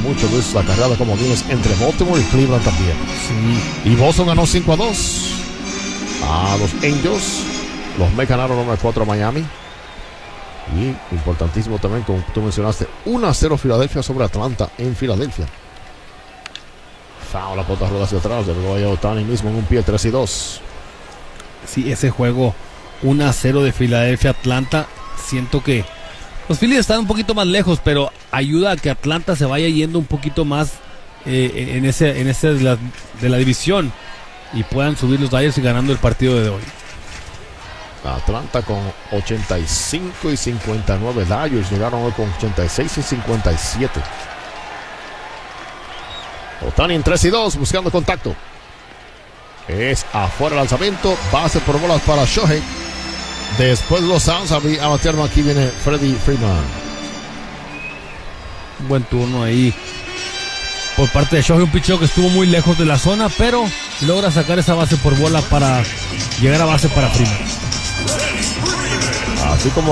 mucho, Luis, la carrera como vienes entre Baltimore y Cleveland también. Sí. Y Boston ganó 5-2 a los Angels. Los Mets ganaron 9-4 a Miami. Y importantísimo también, como tú mencionaste, 1-0 Filadelfia sobre Atlanta en Filadelfia. Foul, la pelota rueda hacia atrás, llegó a Ohtani mismo en un pie, 3-2. Sí, ese juego 1-0 de Filadelfia Atlanta, siento que los Phillies están un poquito más lejos, pero ayuda a que Atlanta se vaya yendo un poquito más en ese de la división y puedan subir los Dodgers y ganando el partido de hoy. Atlanta con 85 y 59. Dodgers llegaron hoy con 86 y 57. Ohtani en 3-2 buscando contacto. Es afuera el lanzamiento. Base por bolas para Shohei. Después de los Sounds a batearlo, aquí viene Freddie Freeman. Un buen turno ahí por parte de Shohei, un picheo que estuvo muy lejos de la zona, pero logra sacar esa base por bola para llegar a base para Freeman. Así como